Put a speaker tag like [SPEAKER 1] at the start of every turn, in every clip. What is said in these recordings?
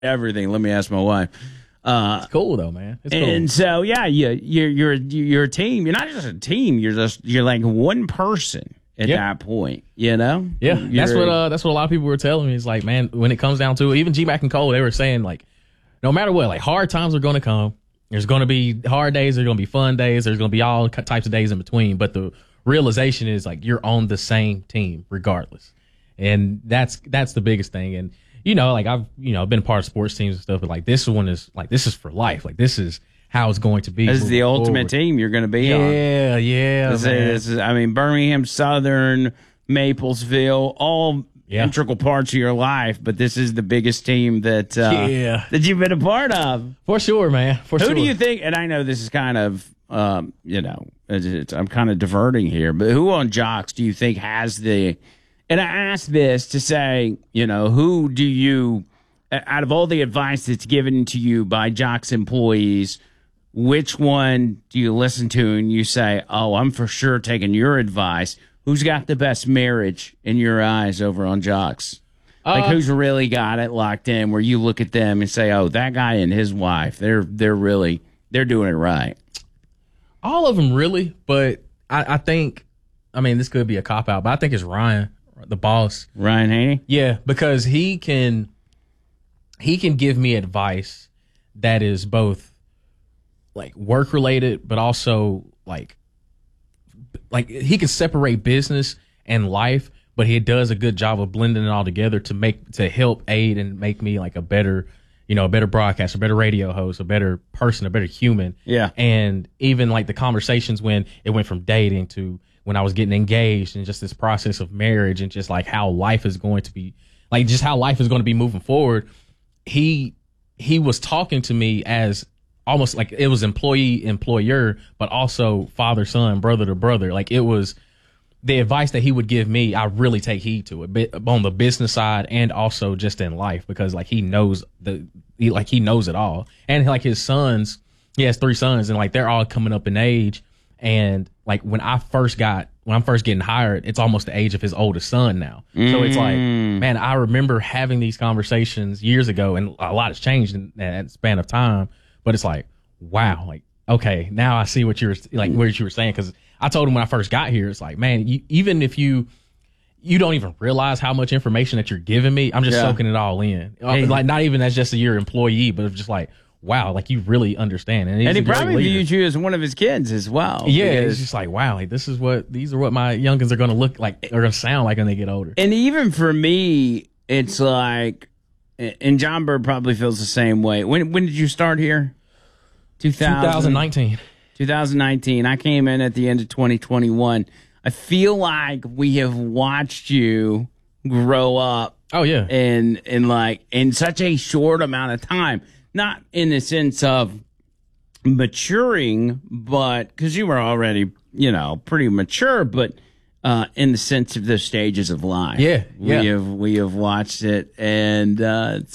[SPEAKER 1] everything. Let me ask my wife.
[SPEAKER 2] It's cool though, man. It's cool.
[SPEAKER 1] And so, yeah, you're a team. You're not just a team. You're like one person at that point. You know?
[SPEAKER 2] Yeah, that's what a lot of people were telling me. It's like, man, when it comes down to it, even G-Mac and Cole, they were saying like, no matter what, like hard times are going to come. There's going to be hard days. There's going to be fun days. There's going to be all types of days in between. But the realization is like you're on the same team regardless, and that's the biggest thing. And like I've been a part of sports teams and stuff, but like this one is like this is for life. Like this is how it's going to be.
[SPEAKER 1] This is the ultimate team you're going to be on.
[SPEAKER 2] Yeah.
[SPEAKER 1] This is, I mean, Birmingham Southern, Maplesville, all integral parts of your life, but this is the biggest team that you've been a part of.
[SPEAKER 2] For sure, man. Who
[SPEAKER 1] do you think, and I know this is kind of, I'm kind of diverting here, but who on Jocks do you think has and I ask this to say, who do you, out of all the advice that's given to you by Jocks employees, which one do you listen to and you say, oh, I'm for sure taking your advice? Who's got the best marriage in your eyes over on Jocks? Like who's really got it locked in where you look at them and say, oh, that guy and his wife, they're doing it right.
[SPEAKER 2] All of them really, but I think, this could be a cop-out, but I think it's Ryan, the boss.
[SPEAKER 1] Ryan Haney?
[SPEAKER 2] Yeah, because he can give me advice that is both like work-related, but also like he can separate business and life, but he does a good job of blending it all together to help aid and make me like a better broadcaster, a better radio host, a better person, a better human.
[SPEAKER 1] Yeah.
[SPEAKER 2] And even like the conversations when it went from dating to when I was getting engaged and just this process of marriage and just like how life is going to be, like just how life is going to be moving forward. He was talking to me as almost like it was employer, but also father, son, brother to brother. Like it was the advice that he would give me. I really take heed to it on the business side and also just in life, because like he knows it all. And like his sons, he has 3 sons and like they're all coming up in age. And like when I'm first getting hired, it's almost the age of his oldest son now. So it's like, man, I remember having these conversations years ago and a lot has changed in that span of time. But it's like, wow, like, okay, now I see what you were saying. Because I told him when I first got here, it's like, man, even if you don't even realize how much information that you're giving me, I'm just soaking it all in. Hey. Like, not even as just your employee, but it's just like, wow, like you really understand. And he
[SPEAKER 1] probably views you as one of his kids as well.
[SPEAKER 2] Yeah, it's just like, wow, like these are what my youngins are going to look like, or going to sound like when they get older.
[SPEAKER 1] And even for me, it's like, and John Bird probably feels the same way. When did you start here?
[SPEAKER 2] 2019.
[SPEAKER 1] 2019. I came in at the end of 2021. I feel like we have watched you grow up.
[SPEAKER 2] Oh yeah.
[SPEAKER 1] In such a short amount of time. Not in the sense of maturing, but because you were already, pretty mature, but in the sense of the stages of life.
[SPEAKER 2] Yeah.
[SPEAKER 1] We have watched it, and it's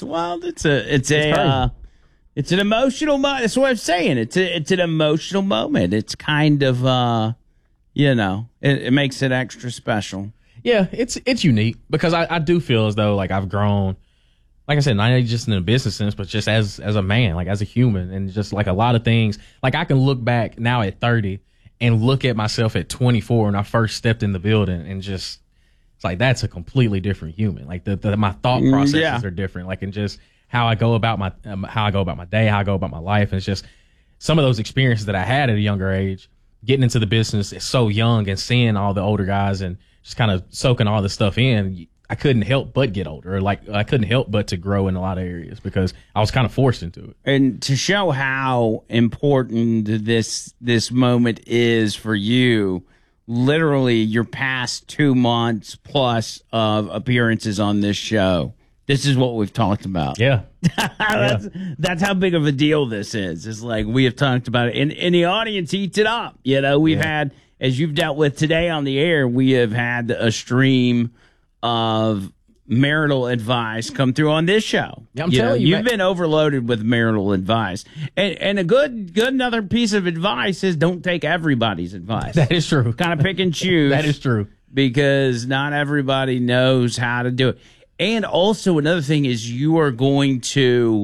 [SPEAKER 1] an emotional moment. That's what I'm saying. It's an emotional moment. It's kind of it makes it extra special.
[SPEAKER 2] Yeah, it's unique because I do feel as though like I've grown. Like I said, not just in a business sense, but just as a man, like as a human, and just like a lot of things. Like I can look back now at 30 and look at myself at 24 when I first stepped in the building, and just it's like that's a completely different human. Like my thought processes are different. Like, and just how I go about my day, how I go about my life, and it's just some of those experiences that I had at a younger age, getting into the business so young and seeing all the older guys and just kind of soaking all this stuff in. I couldn't help but get older. Or like I couldn't help but to grow in a lot of areas because I was kind of forced into it.
[SPEAKER 1] And to show how important this moment is for you, literally your past 2 months plus of appearances on this show. This is what we've talked about.
[SPEAKER 2] Yeah.
[SPEAKER 1] That's how big of a deal this is. It's like we have talked about it. And the audience eats it up. We've had, as you've dealt with today on the air, we have had a stream of marital advice come through on this show.
[SPEAKER 2] Yeah, I'm telling you,
[SPEAKER 1] you've been overloaded with marital advice, and a good another piece of advice is don't take everybody's advice.
[SPEAKER 2] That is true.
[SPEAKER 1] Kind of pick and choose.
[SPEAKER 2] That is true
[SPEAKER 1] because not everybody knows how to do it. And also another thing is you are going to